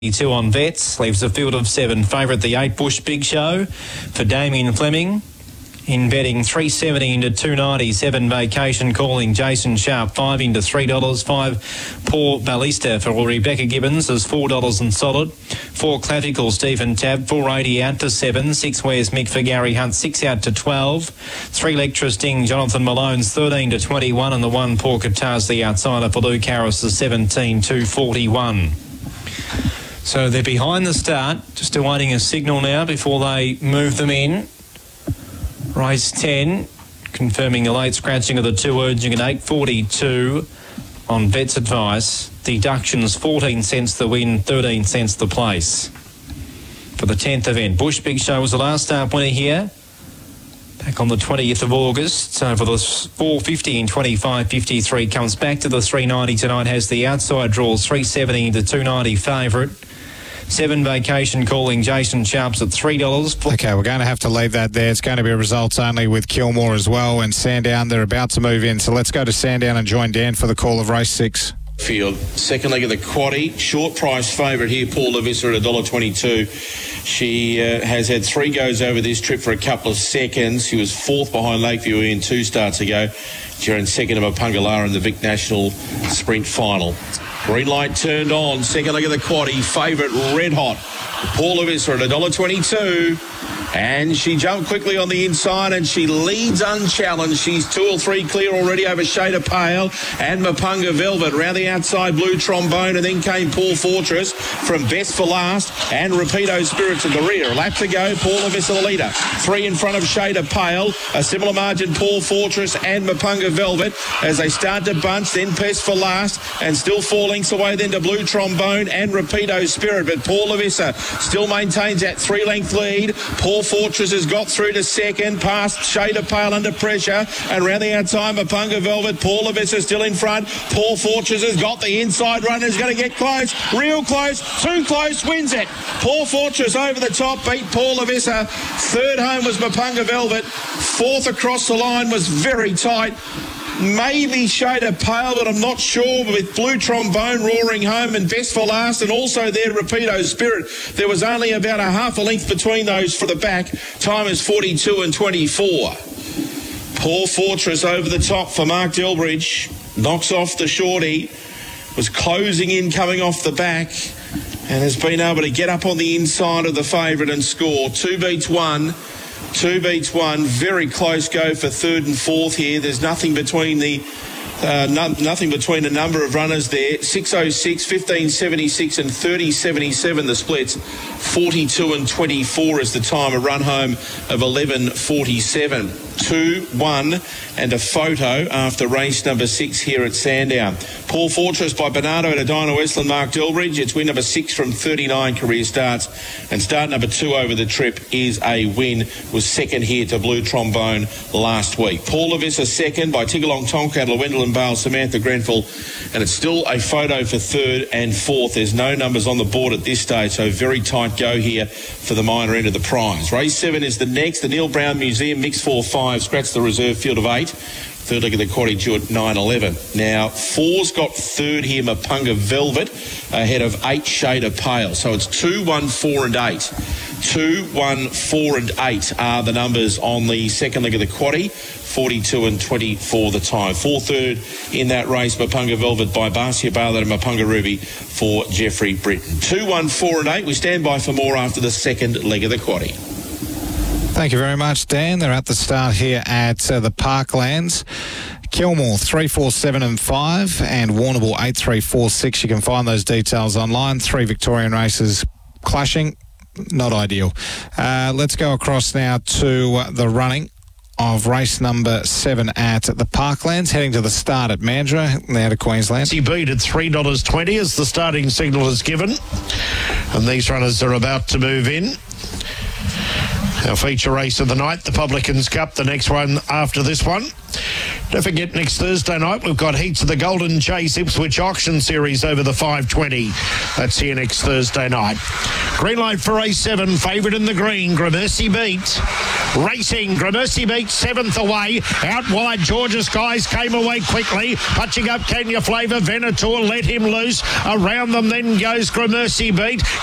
2 on Vets, leaves a field of 7. Favourite the 8 Bush Big Show for Damien Fleming. In betting 370 into 290, 7 Vacation Calling Jason Sharp, 5 into $3, 5 Poor Ballista for Rebecca Gibbons is $4 and solid, 4 Clavicle Stephen Tab, 480 out to 7, 6 Where's Mick for Gary Hunt, 6 out to 12, 3 Lectra Sting Jonathan Malone's 13 to 21, and the 1 Poor Qatar's the outsider for Luke Harris is 17 to 41. So they're behind the start, just awaiting a signal now before they move them in. Race 10, confirming the late scratching of the 2, urging at 8.42 on Vet's advice. Deductions 14 cents the win, 13 cents the place. For the 10th event, Bush Big Show was the last start winner here. Back on the 20th of August. So for the 450 in 25.53, comes back to the 390 tonight, has the outside draws, 370 into 290 favourite. 7 Vacation Calling Jason Sharps at $3. Okay, we're going to have to leave that there. It's going to be results only with Kilmore as well, and Sandown, they're about to move in. So let's go to Sandown and join Dan for the call of race 6. Field. Second leg of the quaddie. Short price favourite here, Paul Lavissa at $1.22. She has had 3 goes over this trip for a couple of seconds. She was 4th behind Lakeview in 2 starts ago. During second of Apungalara in the Vic National Sprint Final. Green light turned on. Second leg of the quaddie. Favourite Red Hot. Paul Lavissa at $1.22. And she jumped quickly on the inside and she leads unchallenged. She's 2 or 3 clear already over Shada Pale and Mapunga Velvet. Round the outside, Blue Trombone, and then came Paul Fortress from Best for Last and Rapido Spirits at the rear. A lap to go, Paul Lavissa the leader. 3 in front of Shada Pale. A similar margin, Paul Fortress and Mapunga Velvet as they start to bunch. Then Best for Last and still 4 lengths away then to Blue Trombone and Rapido Spirit. But Paul Lavissa still maintains that 3-length lead. Paul Fortress has got through to second, past Shada Pale under pressure, and round the outside, Mapunga Velvet. Paul Lavissa still in front. Paul Fortress has got the inside runner, is going to get close, real close, too close, wins it. Paul Fortress over the top, beat Paul Lavissa. Third home was Mapunga Velvet. 4th across the line was very tight. Maybe Shada Pale, but I'm not sure, with Blue Trombone roaring home and Best for Last, and also there Rapido Spirit. There was only about a half a length between those for the back. Time is 42 and 24. Paul Fortress over the top for Mark Delbridge. Knocks off the shorty. Was closing in coming off the back and has been able to get up on the inside of the favourite and score. 2 beats 1. 2 beats 1. Very close go for 3rd and 4th here. There's nothing between the nothing between a number of runners there. 6.06, 15.76 and 30.77 the splits. 42 and 24 is the time. A run home of 11.47. 2, 1 and a photo after race number 6 here at Sandown. Paul Fortress by Bernardo at Edina Westland, Mark Delbridge. It's win number 6 from 39 career starts, and start number 2 over the trip is a win. Was second here to Blue Trombone last week. Paul Lavissa second by Tiggerlong Tonkat, Llewellyn Bale, Samantha Grenfell, and it's still a photo for 3rd and 4th. There's no numbers on the board at this stage, so very tight go here for the minor end of the prize. Race 7 is the next. The Neil Brown Museum Mix 4-5. Scratch the reserve field of 8. Third leg of the quaddie due at 9.11. Now, 4's got 3rd here, Mapunga Velvet, ahead of 8 Shada Pale. So it's 2, 1, 4 and 8. 2, 1, 4 and 8 are the numbers on the second leg of the quaddie. 42 and 24 the time. 4/3 in that race, Mapunga Velvet by Barcia Bartlett and Mapunga Ruby for Jeffrey Britton. 2, 1, 4 and 8. We stand by for more after the second leg of the quaddie. Thank you very much, Dan. They're at the start here at the Parklands. Kilmore 3, 4, 7 and 5 and Warrnambool 8, 3, 4, 6. You can find those details online. 3 Victorian races clashing. Not ideal. Let's go across now to the running of race number 7 at the Parklands, heading to the start at Mandurah, now to Queensland. He beat at $3.20 as the starting signal is given, and these runners are about to move in. Our feature race of the night, the Publicans Cup, the next one after this one. Don't forget, next Thursday night, we've got heats of the Golden Chase Ipswich Auction Series over the 520. That's here next Thursday night. Green light for race 7, favourite in the green, Gramercy Beat. Racing, Gramercy Beat 7th away. Out wide, Georgia Skies came away quickly. Punching up Kenya Flavour, Venator let him loose. Around them then goes Gramercy Beat.